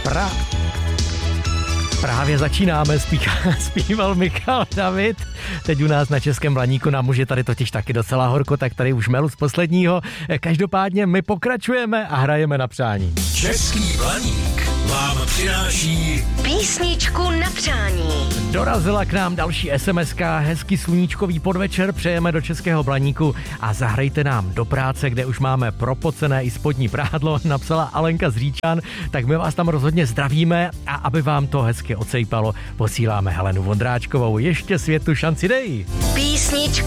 Právě začínáme, zpíval Michal David. Teď u nás na Českém Blaníku, nám už je tady totiž taky docela horko, tak tady už melu z posledního. Každopádně my pokračujeme a hrajeme na přání. Český Blaník vám přináší písničku na přání. Dorazila k nám další SMS-ka, hezký sluníčkový podvečer, přejeme do Českého Blaníku a zahrajte nám do práce, kde už máme propocené i spodní prádlo, napsala Alenka z Říčan, tak my vás tam rozhodně zdravíme a aby vám to hezky ocejpalo, posíláme Helenu Vondráčkovou. Ještě světu šanci dej! Písnička